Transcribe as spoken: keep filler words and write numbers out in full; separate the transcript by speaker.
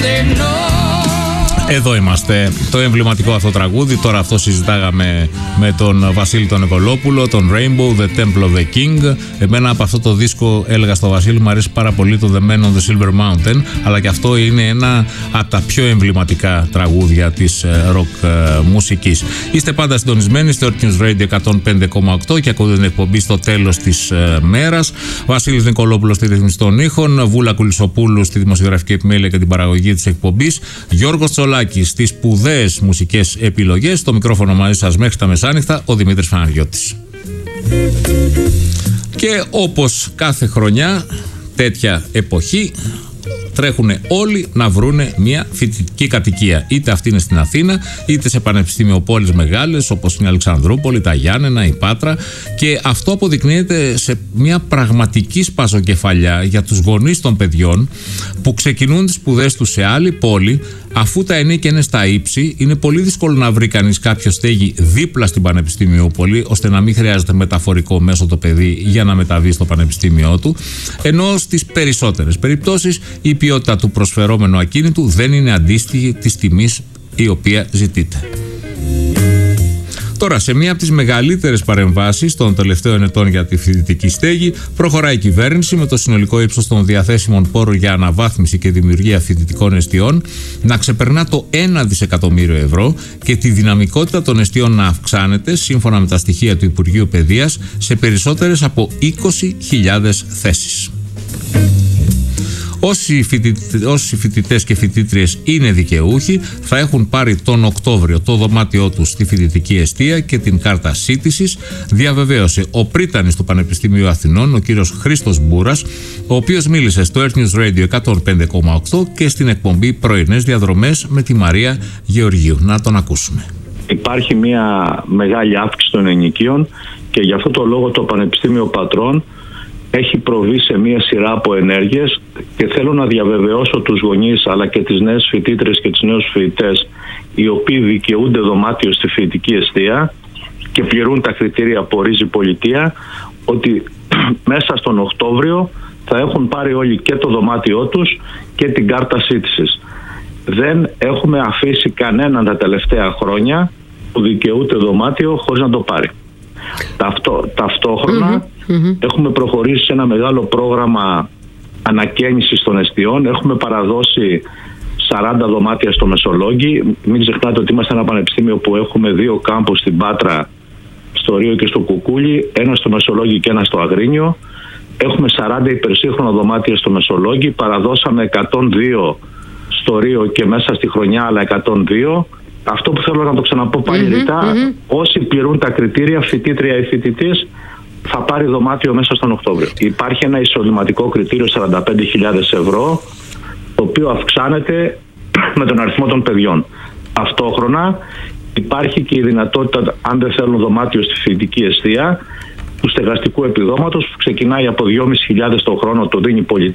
Speaker 1: Εδώ είμαστε. Το εμβληματικό αυτό τραγούδι. Τώρα αυτό συζητάγαμε με τον Βασίλη τον Νικολόπουλο, τον Rainbow, The Temple of the King. Εμένα από αυτό το δίσκο έλεγα στο Βασίλη, μου αρέσει πάρα πολύ το The Man on the Silver Mountain, αλλά και αυτό είναι ένα από τα πιο εμβληματικά τραγούδια της ροκ uh, μουσικής. Είστε πάντα συντονισμένοι στο Earth News Radio εκατόν πέντε κόμμα οκτώ και ακούτε την εκπομπή στο τέλος της uh, μέρας. Βασίλης Νικολόπουλος στη ρύθμιση των ήχων, Βούλα Κουλισσοπούλου στη δημοσιογραφική επιμέλεια και την παραγωγή της εκπομπής, Γιώργος Τσολάκης στις σπουδαίες μουσικές επιλογές. Στο μικρόφωνο μαζί σας μέχρι τα μεσάνυχτα ο Δημήτρης Παναγιώτης. Και όπως κάθε χρονιά τέτοια εποχή τρέχουν όλοι να βρούνε μια φοιτητική κατοικία. Είτε αυτή είναι στην Αθήνα, είτε σε πανεπιστημιοπόλεις μεγάλες όπως είναι η Αλεξανδρούπολη, τα Γιάννενα, η Πάτρα. Και αυτό αποδεικνύεται σε μια πραγματική σπαζοκεφαλιά για τους γονείς των παιδιών που ξεκινούν τις σπουδές τους σε άλλη πόλη. Αφού τα ενίκια είναι στα ύψη, είναι πολύ δύσκολο να βρει κανείς κάποιο στέγη δίπλα στην πανεπιστημιοπολή, ώστε να μην χρειάζεται μεταφορικό μέσο το παιδί για να μεταβεί στο πανεπιστήμιό του. Ενώ στις περισσότερες περιπτώσεις η ποιότητα του προσφερόμενου ακίνητου δεν είναι αντίστοιχη της τιμής η οποία ζητείται. Τώρα, σε μία από τις μεγαλύτερες παρεμβάσεις των τελευταίων ετών για τη φοιτητική στέγη, προχωράει η κυβέρνηση με το συνολικό ύψος των διαθέσιμων πόρων για αναβάθμιση και δημιουργία φοιτητικών εστιών να ξεπερνά το ένα δισεκατομμύριο ευρώ και τη δυναμικότητα των εστιών να αυξάνεται, σύμφωνα με τα στοιχεία του Υπουργείου Παιδείας, σε περισσότερες από είκοσι χιλιάδες θέσεις. Όσοι, φοιτητε, όσοι φοιτητές και φοιτήτριες είναι δικαιούχοι θα έχουν πάρει τον Οκτώβριο το δωμάτιό τους στη φοιτητική εστία και την κάρτα σύντησης, διαβεβαίωσε ο πρίτανης του Πανεπιστημίου Αθηνών, ο κύριος Χρήστος Μπούρας, ο οποίος μίλησε στο Earth News Radio εκατόν πέντε κόμμα οκτώ και στην εκπομπή Πρωινές Διαδρομές με τη Μαρία Γεωργίου. Να τον ακούσουμε.
Speaker 2: Υπάρχει μια μεγάλη αύξηση των ενοικίων και γι' αυτό το λόγο το Πανεπιστήμιο Πατρών έχει προβεί σε μία σειρά από ενέργειες και θέλω να διαβεβαιώσω τους γονείς αλλά και τις νέες φοιτήτρες και τους νέους φοιτητές οι οποίοι δικαιούνται δωμάτιο στη φοιτητική εστία και πληρούν τα κριτήρια που ορίζει η πολιτεία, ότι μέσα στον Οκτώβριο θα έχουν πάρει όλοι και το δωμάτιό τους και την κάρτα σύντησης. Δεν έχουμε αφήσει κανέναν τα τελευταία χρόνια που δικαιούται δωμάτιο χωρίς να το πάρει. Ταυτό, ταυτόχρονα mm-hmm, mm-hmm. έχουμε προχωρήσει σε ένα μεγάλο πρόγραμμα ανακαίνησης των εστιών. Έχουμε παραδώσει σαράντα δωμάτια στο Μεσολόγγι. Μην ξεχνάτε ότι είμαστε ένα πανεπιστήμιο που έχουμε δύο κάμπους στην Πάτρα, στο Ρίο και στο Κουκούλι, ένα στο Μεσολόγγι και ένα στο Αγρίνιο. Έχουμε σαράντα υπερσύγχρονα δωμάτια στο Μεσολόγγι. Παραδώσαμε εκατόν δύο στο Ρίο και μέσα στη χρονιά άλλα εκατόν δύο. Αυτό που θέλω να το ξαναπώ πάλι mm-hmm, ρητά, mm-hmm. όσοι πληρούν τα κριτήρια, φοιτήτρια ή φοιτητής, θα πάρει δωμάτιο μέσα στον Οκτώβριο. Υπάρχει ένα εισοδηματικό κριτήριο σαράντα πέντε χιλιάδες ευρώ, το οποίο αυξάνεται με τον αριθμό των παιδιών. Ταυτόχρονα υπάρχει και η δυνατότητα, αν δεν θέλουν δωμάτιο στη φοιτητική εστία, του στεγαστικού επιδόματος που ξεκινάει από δυόμισι χιλιάδες το χρόνο, το δίνει η πολιτεία.